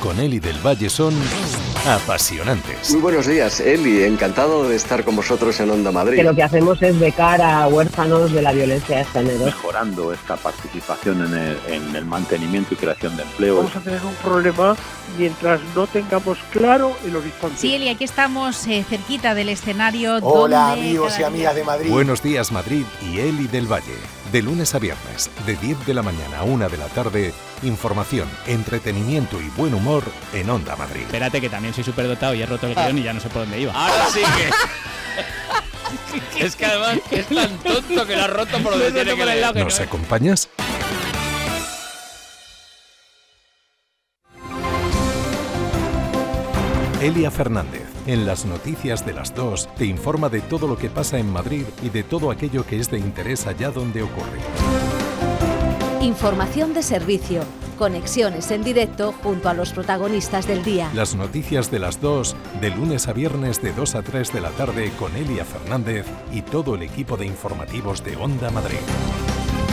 con Eli del Valle son apasionantes. Muy buenos días, Eli. Encantado de estar con vosotros en Onda Madrid. Que lo que hacemos es becar a huérfanos de la violencia de género. Mejorando esta participación en el mantenimiento y creación de empleo. Vamos a tener un problema mientras no tengamos claro el horizonte. Sí, Eli, aquí estamos cerquita del escenario. Hola amigos y amigas de Madrid. Buenos días Madrid y Eli del Valle. De lunes a viernes, de 10 de la mañana a 1 de la tarde, información, entretenimiento y buen humor en Onda Madrid. Espérate que también soy superdotado y he roto el guión y ya no sé por dónde iba. Ahora sí que... Es que además es tan tonto que lo ha roto por donde tiene que leer. ¿Nos acompañas? Elia Fernández, en las noticias de las 2, te informa de todo lo que pasa en Madrid y de todo aquello que es de interés allá donde ocurre. Información de servicio, conexiones en directo junto a los protagonistas del día. Las noticias de las 2, de lunes a viernes de 2 a 3 de la tarde con Elia Fernández y todo el equipo de informativos de Onda Madrid.